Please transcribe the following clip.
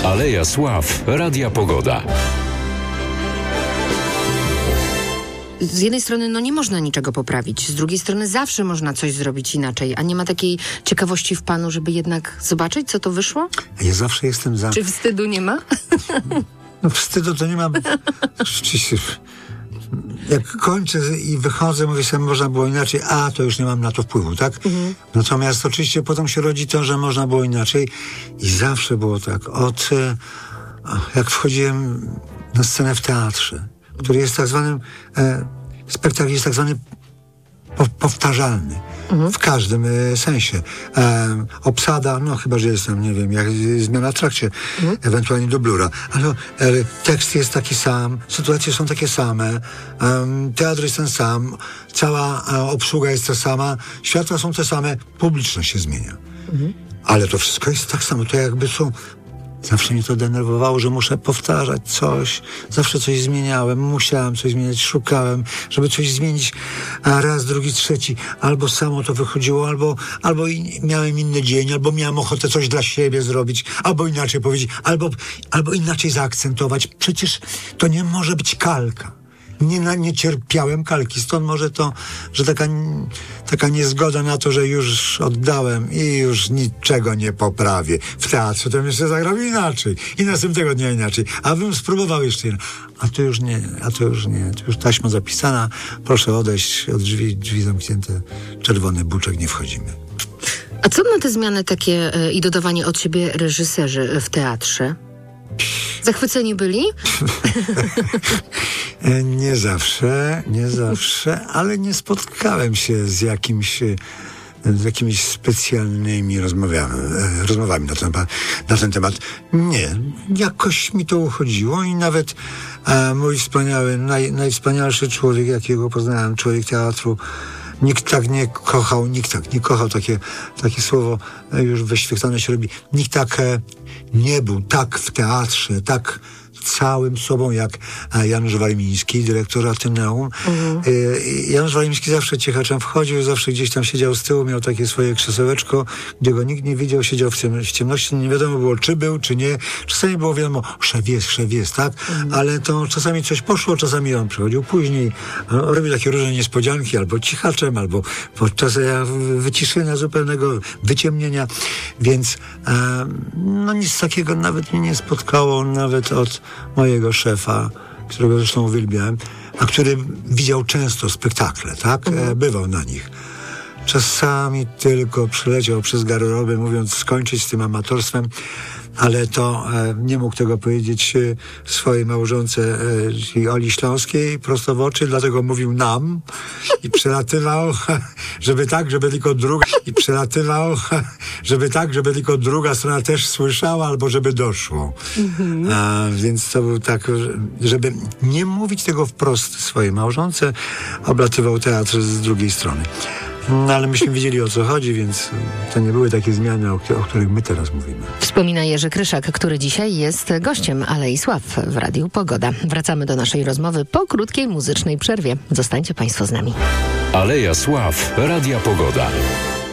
Aleja Sław Radia Pogoda. Z jednej strony nie można niczego poprawić, z drugiej strony zawsze można coś zrobić inaczej, a nie ma takiej ciekawości w panu, żeby jednak zobaczyć, co to wyszło? Ja zawsze jestem za... Czy wstydu nie ma? Wstydu to nie ma. Rzeczywiście. Jak kończę i wychodzę, mówię sobie, można było inaczej, to już nie mam na to wpływu, tak? Natomiast oczywiście potem się rodzi to, że można było inaczej i zawsze było tak. Jak wchodziłem na scenę w teatrze, który jest tak zwanym, spektakl jest tak zwany powtarzalny. W każdym sensie. Obsada, chyba, że jestem, nie wiem, jak zmiana w trakcie, ewentualnie dublura. Ale tekst jest taki sam, sytuacje są takie same, teatr jest ten sam, cała obsługa jest ta sama, światła są te same, publiczność się zmienia. Ale to wszystko jest tak samo, to jakby są... Zawsze mnie to denerwowało, że muszę powtarzać coś. Zawsze coś zmieniałem, musiałem coś zmieniać, szukałem, żeby coś zmienić. A raz, drugi, trzeci. Albo samo to wychodziło, albo miałem inny dzień, albo miałem ochotę coś dla siebie zrobić, albo inaczej powiedzieć, albo inaczej zaakcentować. Przecież to nie może być kalka. Nie cierpiałem kalki, stąd może to, że taka niezgoda na to, że już oddałem i już niczego nie poprawię. W teatrze to bym jeszcze zagrał inaczej i następnego dnia inaczej, a bym spróbował jeszcze inaczej. A to już nie, to już taśma zapisana, proszę odejść od drzwi zamknięte, czerwony buczek, nie wchodzimy. A co na te zmiany takie i dodawanie od siebie reżyserzy w teatrze? Zachwyceni byli? Nie zawsze, ale nie spotkałem się z jakimiś specjalnymi rozmowami na ten temat. Nie, jakoś mi to uchodziło i nawet mój wspaniały, najwspanialszy człowiek, jakiego poznałem, człowiek teatru, nikt tak nie kochał, takie słowo już wyświetlone się robi, nikt tak nie był tak w teatrze, tak całym sobą jak Janusz Walimiński, dyrektor Ateneum. Janusz Walimiński zawsze cichaczem wchodził, zawsze gdzieś tam siedział z tyłu, miał takie swoje krzesełeczko, gdzie go nikt nie widział, siedział w ciemności, nie wiadomo było, czy był, czy nie. Czasami było wiadomo, szef jest, tak? Ale to czasami coś poszło, czasami on przychodził później, robił takie różne niespodzianki, albo cichaczem, albo podczas wyciszenia zupełnego, wyciemnienia, więc nic takiego nawet mnie nie spotkało, nawet od mojego szefa, którego zresztą uwielbiałem, a który widział często spektakle, tak? Bywał na nich. Czasami tylko przyleciał przez garderobę, mówiąc skończyć z tym amatorstwem, ale to nie mógł tego powiedzieć swojej małżonce, czyli Oli Śląskiej, prosto w oczy, dlatego mówił nam i przelatywał, żeby żeby tylko druga strona też słyszała, albo żeby doszło. Więc to był tak, żeby nie mówić tego wprost swojej małżonce, oblatywał teatr z drugiej strony. Ale myśmy wiedzieli, o co chodzi, więc to nie były takie zmiany, o których my teraz mówimy. Wspomina Jerzy Kryszak, który dzisiaj jest gościem Alei Sław w Radiu Pogoda. Wracamy do naszej rozmowy po krótkiej muzycznej przerwie. Zostańcie Państwo z nami. Aleja Sław Radia Pogoda.